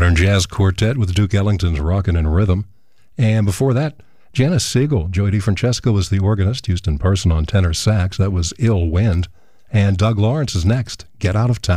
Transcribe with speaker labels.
Speaker 1: Modern Jazz Quartet with Duke Ellington's Rockin' in Rhythm. And before that, Janice Siegel. Joey DeFrancesco was the organist. Houston Person on tenor sax. That was Ill Wind. And Doug Lawrence is next. Get Out of Town.